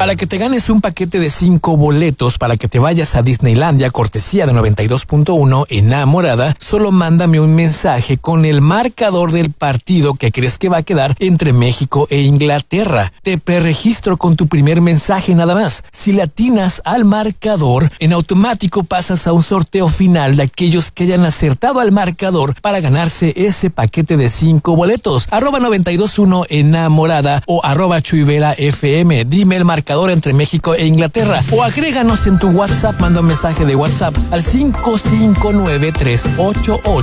Para que te ganes un paquete de 5 boletos para que te vayas a Disneylandia, cortesía de 92.1 Enamorada, solo mándame un mensaje con el marcador del partido que crees que va a quedar entre México e Inglaterra. Te preregistro con tu primer mensaje nada más. Si le atinas al marcador, en automático pasas a un sorteo final de aquellos que hayan acertado al marcador para ganarse ese paquete de 5 boletos. @92.1 Enamorada o @chuivela.fm. Dime el marcador entre México e Inglaterra o agréganos en tu WhatsApp, manda un mensaje de WhatsApp al 559-388